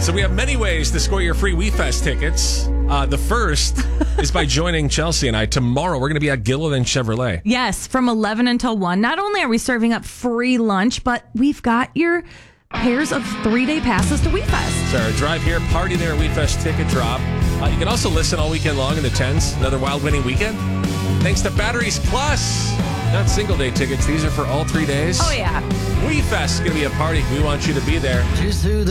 So we have many ways to score your free WeFest tickets. The first is by joining Chelsea and I. Tomorrow, we're going to be at Gilliland Chevrolet. Yes, from 11 until 1. Not only are we serving up free lunch, but we've got your pairs of 3-day passes to WeFest. So drive here, party there, WeFest ticket drop. You can also listen all weekend long in the 10s. Another wild winning weekend. Thanks to Batteries Plus. Not single day tickets. These are for all 3 days. Oh, yeah. WeFest is going to be a party. We want you to be there.